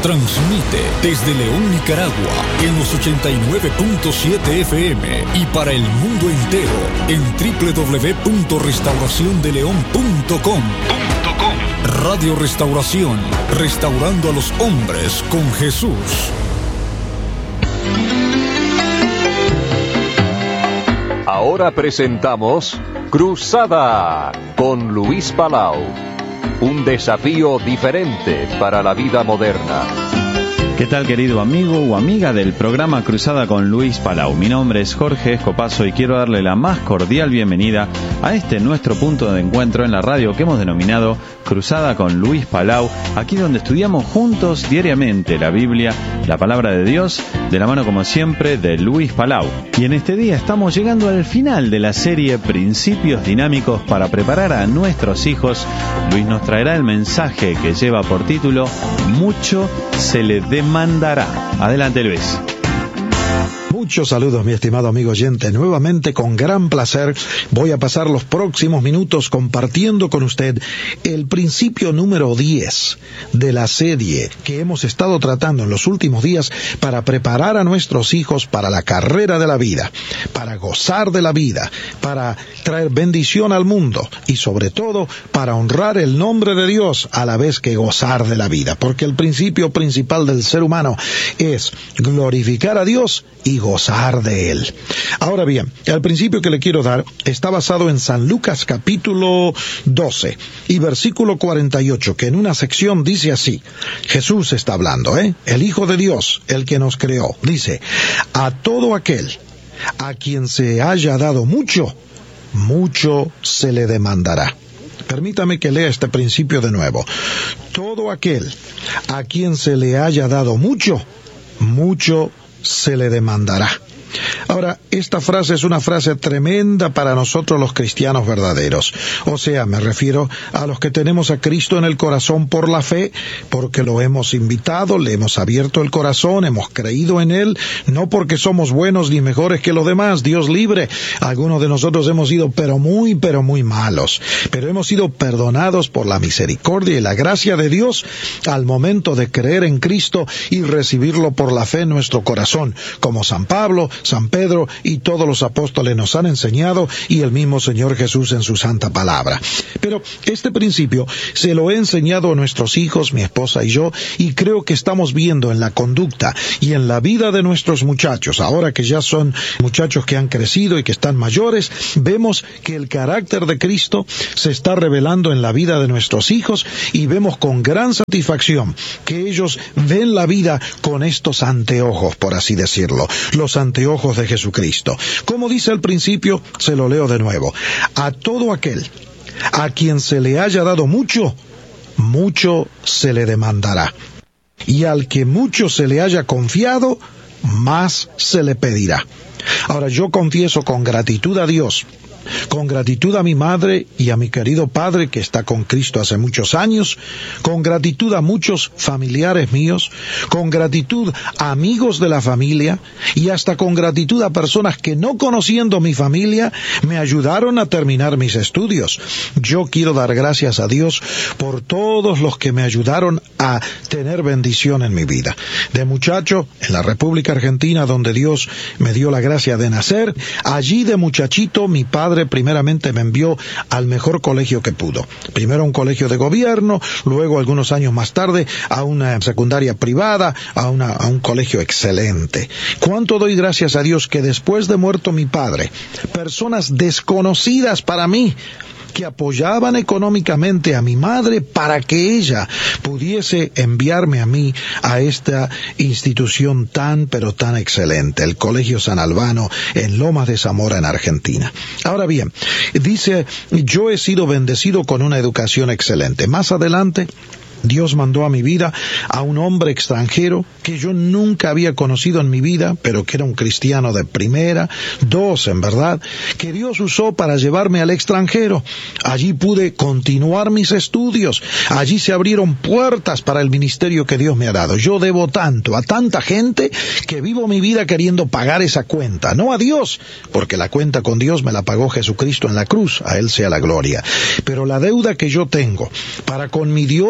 Transmite desde León, Nicaragua, en los 89.7 FM y para el mundo entero en www.restauraciondeleon.com. Radio Restauración, restaurando a los hombres con Jesús. Ahora presentamos Cruzada con Luis Palau. Un desafío diferente para la vida moderna. ¿Qué tal, querido amigo o amiga del programa Cruzada con Luis Palau? Mi nombre es Jorge Escopazo y quiero darle la más cordial bienvenida a este nuestro punto de encuentro en la radio que hemos denominado Cruzada con Luis Palau, aquí donde estudiamos juntos diariamente la Biblia, la palabra de Dios, de la mano como siempre de Luis Palau. Y en este día estamos llegando al final de la serie Principios Dinámicos para preparar a nuestros hijos. Luis nos traerá el mensaje que lleva por título Mucho se le demandará. Adelante, Luis. Muchos saludos, mi estimado amigo oyente. Nuevamente, con gran placer, voy a pasar los próximos minutos compartiendo con usted el principio número 10 de la serie que hemos estado tratando en los últimos días para preparar a nuestros hijos para la carrera de la vida, para gozar de la vida, para traer bendición al mundo y sobre todo para honrar el nombre de Dios a la vez que gozar de la vida. Porque el principio principal del ser humano es glorificar a Dios y gozar de Él. Ahora bien, el principio que le quiero dar está basado en San Lucas capítulo 12 y versículo 48, que en una sección dice así. Jesús está hablando, el Hijo de Dios, el que nos creó. Dice, a todo aquel a quien se haya dado mucho, mucho se le demandará. Permítame que lea este principio de nuevo. Todo aquel a quien se le haya dado mucho, mucho se le demandará. Ahora, esta frase es una frase tremenda para nosotros los cristianos verdaderos. O sea, me refiero a los que tenemos a Cristo en el corazón por la fe, porque lo hemos invitado, le hemos abierto el corazón, hemos creído en Él, no porque somos buenos ni mejores que los demás, Dios libre. Algunos de nosotros hemos sido pero muy malos, pero hemos sido perdonados por la misericordia y la gracia de Dios al momento de creer en Cristo y recibirlo por la fe en nuestro corazón, como San Pablo, San Pedro y todos los apóstoles nos han enseñado y el mismo Señor Jesús en su santa palabra. Pero este principio se lo he enseñado a nuestros hijos, mi esposa y yo, y creo que estamos viendo en la conducta y en la vida de nuestros muchachos, ahora que ya son muchachos que han crecido y que están mayores, vemos que el carácter de Cristo se está revelando en la vida de nuestros hijos y vemos con gran satisfacción que ellos ven la vida con estos anteojos, por así decirlo, los anteojos de Jesucristo. Como dice al principio, se lo leo de nuevo. A todo aquel a quien se le haya dado mucho, mucho se le demandará. Y al que mucho se le haya confiado, más se le pedirá. Ahora, yo confieso con gratitud a Dios, con gratitud a mi madre y a mi querido padre que está con Cristo hace muchos años, con gratitud a muchos familiares míos, con gratitud a amigos de la familia y hasta con gratitud a personas que no conociendo mi familia me ayudaron a terminar mis estudios. Yo quiero dar gracias a Dios por todos los que me ayudaron a tener bendición en mi vida. De muchacho, en la República Argentina, donde Dios me dio la gracia de nacer, allí de muchachito mi padre primeramente me envió al mejor colegio que pudo. Primero a un colegio de gobierno, luego algunos años más tarde a una secundaria privada, a un colegio excelente. ¿Cuánto doy gracias a Dios que después de muerto mi padre, personas desconocidas para mí, que apoyaban económicamente a mi madre para que ella pudiese enviarme a mí a esta institución tan pero tan excelente, el Colegio San Albano en Lomas de Zamora, en Argentina? Ahora bien, dice, yo he sido bendecido con una educación excelente. Más adelante, Dios mandó a mi vida a un hombre extranjero que yo nunca había conocido en mi vida, pero que era un cristiano de primera, dos en verdad, que Dios usó para llevarme al extranjero. Allí pude continuar mis estudios, allí se abrieron puertas para el ministerio que Dios me ha dado. Yo debo tanto a tanta gente que vivo mi vida queriendo pagar esa cuenta, no a Dios, porque la cuenta con Dios me la pagó Jesucristo en la cruz, a Él sea la gloria. Pero la deuda que yo tengo para con mi Dios,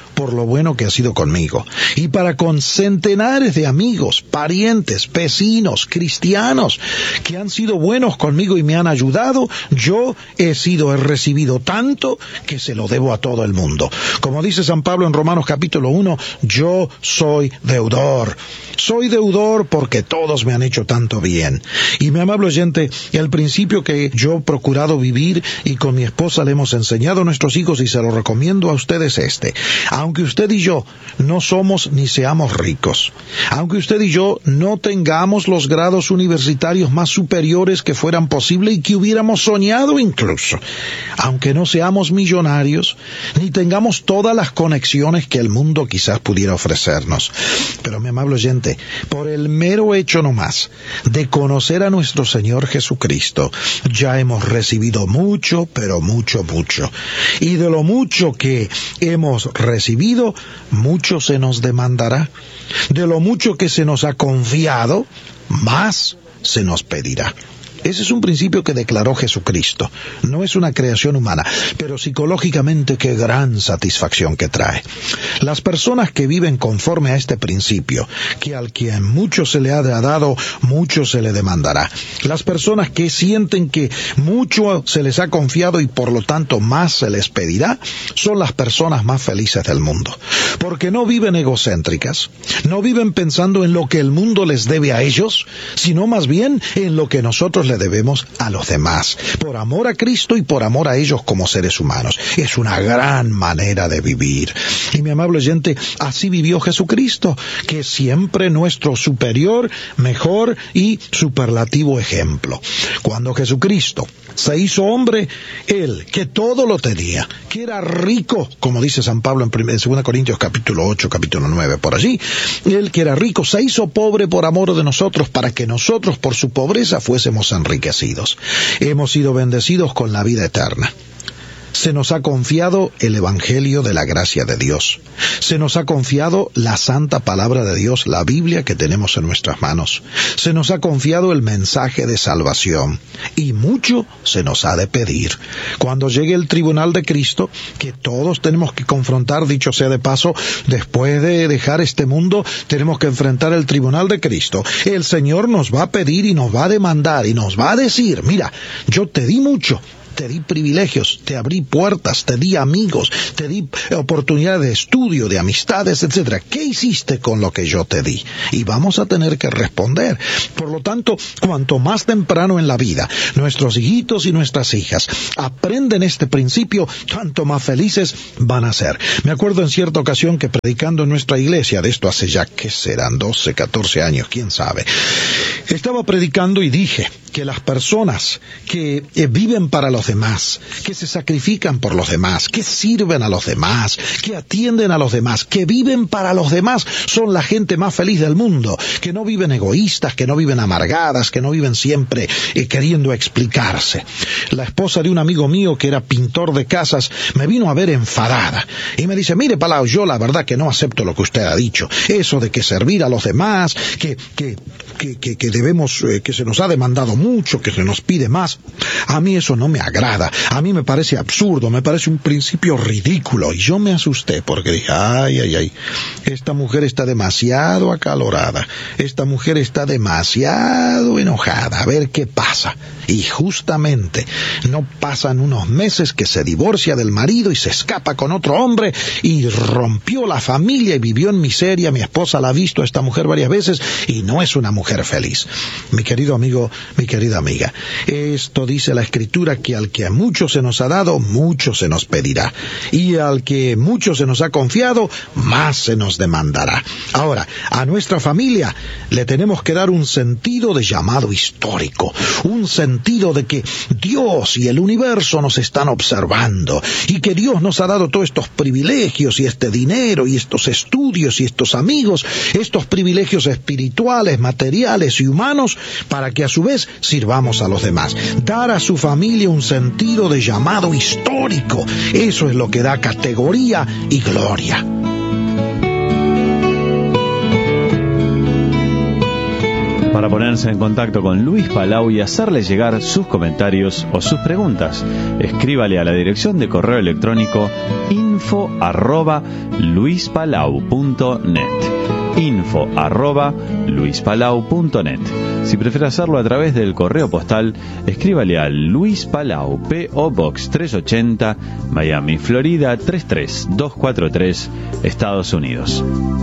por lo bueno que ha sido conmigo, y para con centenares de amigos, parientes, vecinos, cristianos, que han sido buenos conmigo y me han ayudado, yo he recibido tanto que se lo debo a todo el mundo. Como dice San Pablo en Romanos capítulo 1, yo soy deudor. Soy deudor porque todos me han hecho tanto bien. Y mi amable oyente, el principio que yo he procurado vivir y con mi esposa le hemos enseñado a nuestros hijos y se lo recomiendo a ustedes aunque usted y yo no somos ni seamos ricos, aunque usted y yo no tengamos los grados universitarios más superiores que fueran posible y que hubiéramos soñado incluso, aunque no seamos millonarios, ni tengamos todas las conexiones que el mundo quizás pudiera ofrecernos, pero mi amable oyente, por el mero hecho nomás de conocer a nuestro Señor Jesucristo, ya hemos recibido mucho, pero mucho, mucho. Y de lo mucho que hemos recibido, mucho se nos demandará. De lo mucho que se nos ha confiado, más se nos pedirá. Ese es un principio que declaró Jesucristo. No es una creación humana, pero psicológicamente qué gran satisfacción que trae. Las personas que viven conforme a este principio, que al quien mucho se le ha dado, mucho se le demandará. Las personas que sienten que mucho se les ha confiado y por lo tanto más se les pedirá, son las personas más felices del mundo. Porque no viven egocéntricas, no viven pensando en lo que el mundo les debe a ellos, sino más bien en lo que nosotros le debemos a los demás, por amor a Cristo y por amor a ellos como seres humanos. Es una gran manera de vivir. Y mi amable oyente, así vivió Jesucristo, que es siempre nuestro superior, mejor y superlativo ejemplo. Cuando Jesucristo se hizo hombre, Él, que todo lo tenía, que era rico, como dice San Pablo en 2 Corintios capítulo 8, capítulo 9, por allí, Él que era rico, se hizo pobre por amor de nosotros, para que nosotros por su pobreza fuésemos enriquecidos. Hemos sido bendecidos con la vida eterna. Se nos ha confiado el Evangelio de la gracia de Dios. Se nos ha confiado la santa palabra de Dios, la Biblia que tenemos en nuestras manos. Se nos ha confiado el mensaje de salvación. Y mucho se nos ha de pedir. Cuando llegue el tribunal de Cristo, que todos tenemos que confrontar, dicho sea de paso, después de dejar este mundo, tenemos que enfrentar el tribunal de Cristo. El Señor nos va a pedir y nos va a demandar y nos va a decir, mira, yo te di mucho. Te di privilegios, te abrí puertas, te di amigos, te di oportunidades de estudio, de amistades, etc. ¿Qué hiciste con lo que yo te di? Y vamos a tener que responder. Por lo tanto, cuanto más temprano en la vida nuestros hijitos y nuestras hijas aprenden este principio, tanto más felices van a ser. Me acuerdo en cierta ocasión que predicando en nuestra iglesia, de esto hace ya, ¿qué serán? 12, 14 años, quién sabe. Estaba predicando y dije que las personas que viven para los demás, que se sacrifican por los demás, que sirven a los demás, que atienden a los demás, que viven para los demás, son la gente más feliz del mundo, que no viven egoístas, que no viven amargadas, que no viven siempre queriendo explicarse. La esposa de un amigo mío que era pintor de casas me vino a ver enfadada y me dice, mire Palau, yo la verdad que no acepto lo que usted ha dicho, eso de que servir a los demás, que debemos, que se nos ha demandado mucho, que se nos pide más. A mí eso no me agrada, a mí me parece absurdo, me parece un principio ridículo. Y yo me asusté porque dije, ay, esta mujer está demasiado acalorada, esta mujer está demasiado enojada, a ver qué pasa. Y justamente no pasan unos meses que se divorcia del marido y se escapa con otro hombre y rompió la familia y vivió en miseria. Mi esposa la ha visto a esta mujer varias veces y no es una mujer feliz. Mi querido amigo, mi querida amiga, esto dice la Escritura, que al que a mucho se nos ha dado, mucho se nos pedirá, y al que mucho se nos ha confiado, más se nos demandará. Ahora, a nuestra familia le tenemos que dar un sentido de llamado histórico, un sentido de que Dios y el universo nos están observando, y que Dios nos ha dado todos estos privilegios, y este dinero, y estos estudios, y estos amigos, estos privilegios espirituales, materiales y humanos, para que a su vez sirvamos a los demás. Dar a su familia un sentido de llamado histórico, eso es lo que da categoría y gloria. Para ponerse en contacto con Luis Palau y hacerle llegar sus comentarios o sus preguntas, escríbale a la dirección de correo electrónico info@luispalau.net, info@luispalau.net. Si prefiere hacerlo a través del correo postal, escríbale a Luis Palau, P.O. Box 380, Miami, Florida 33243, Estados Unidos.